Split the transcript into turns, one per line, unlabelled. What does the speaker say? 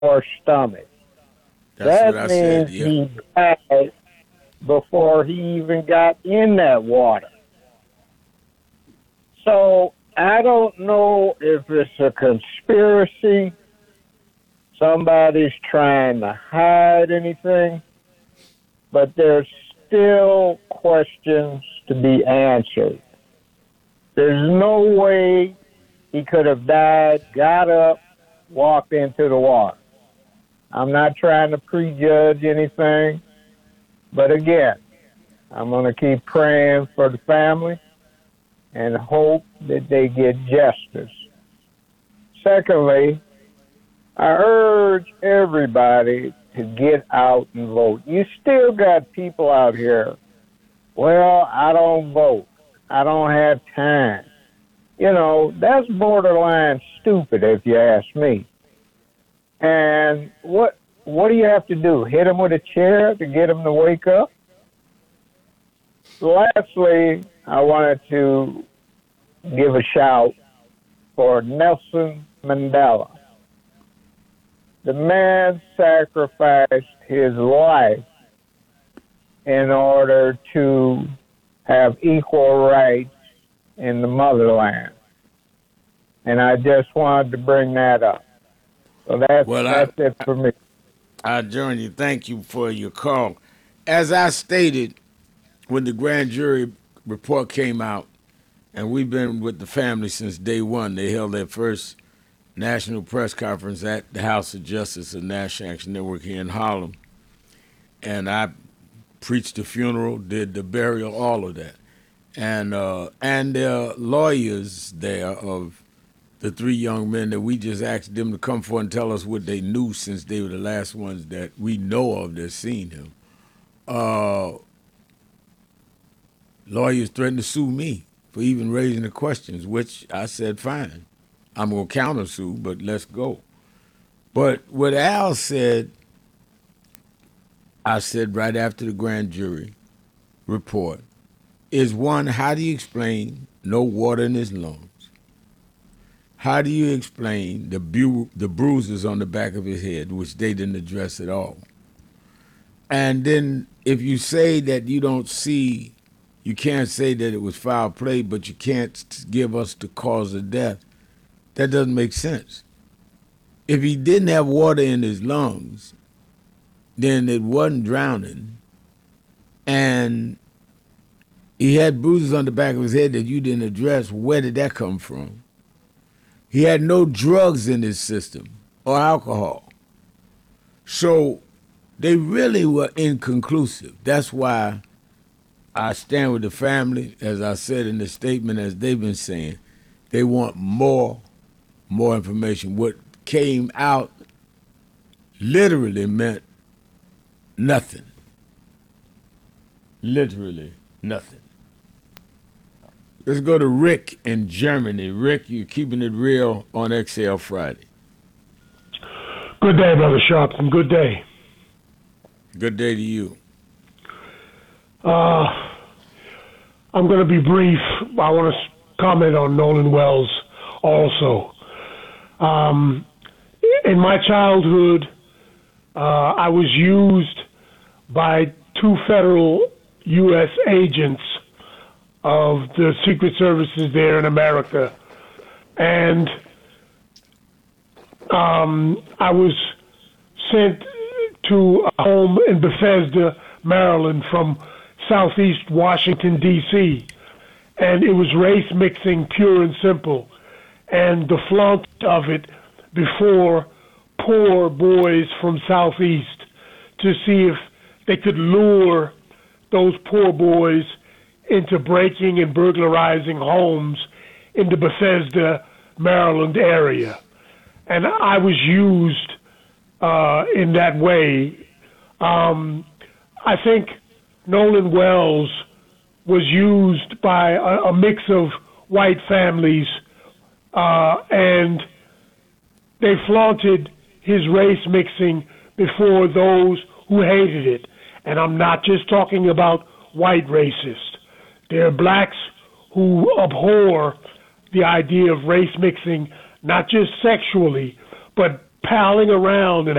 or stomach.
That's what
That
I said.
means
Yeah.
he died before he even got in that water. So I don't know if it's a conspiracy, somebody's trying to hide anything, but there's still questions to be answered. There's no way he could have died, got up, walked into the water. I'm not trying to prejudge anything, but again, I'm going to keep praying for the family and hope that they get justice. Secondly, I urge everybody to get out and vote. You still got people out here, well, I don't vote. I don't have time. You know, that's borderline stupid if you ask me. And what do you have to do? Hit them with a chair to get them to wake up? Lastly, I wanted to give a shout for Nelson Mandela. The man sacrificed his life in order to have equal rights in the motherland. And I just wanted to bring that up. So
Well,
that's it for me.
I join you. Thank you for your call. As I stated, when the grand jury report came out, and we've been with the family since day one, they held their first national press conference at the House of Justice of National Action Network here in Harlem. And I preached the funeral, did the burial, all of that. And there are lawyers there of the three young men that we just asked them to come forward and tell us what they knew since they were the last ones that we know of that seen him. Lawyers threatened to sue me for even raising the questions, which I said, fine. I'm going to countersue, but let's go. But what Al said, I said right after the grand jury report, is one, how do you explain no water in his lungs? How do you explain the bruises on the back of his head, which they didn't address at all? And then if you say that you don't see, you can't say that it was foul play, but you can't give us the cause of death, that doesn't make sense. If he didn't have water in his lungs, then it wasn't drowning. And he had bruises on the back of his head that you didn't address. Where did that come from? He had no drugs in his system or alcohol. So they really were inconclusive. That's why I stand with the family, as I said in the statement, as they've been saying. They want more information. What came out literally meant nothing. Literally nothing. Let's go to Rick in Germany. Rick, you're keeping it real on XL Friday.
Good day, Brother Sharpton. Good day.
Good day to you.
I'm going to be brief. I want to comment on Nolan Wells also. In my childhood, I was used by two federal U.S. agents of the Secret Services there in America. And I was sent to a home in Bethesda, Maryland from Southeast Washington, D.C. And it was race mixing, pure and simple. And the flaunt of it before poor boys from Southeast to see if they could lure those poor boys into breaking and burglarizing homes in the Bethesda, Maryland area. And I was used in that way. I think Nolan Wells was used by a mix of white families, and they flaunted his race mixing before those who hated it. And I'm not just talking about white racists. There are blacks who abhor the idea of race mixing, not just sexually, but palling around and